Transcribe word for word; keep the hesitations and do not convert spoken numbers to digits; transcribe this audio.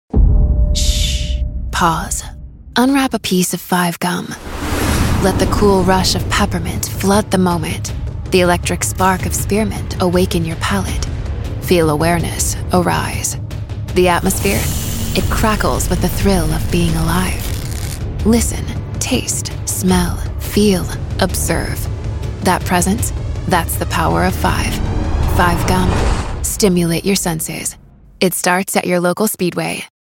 Shh. Pause. Unwrap a piece of Five Gum. Let the cool rush of peppermint flood the moment. The electric spark of spearmint awaken your palate. Feel awareness arise. The atmosphere, it crackles with the thrill of being alive. Listen, taste, smell, feel, observe. That presence, that's the power of five. Five Gum. Stimulate your senses. It starts at your local Speedway.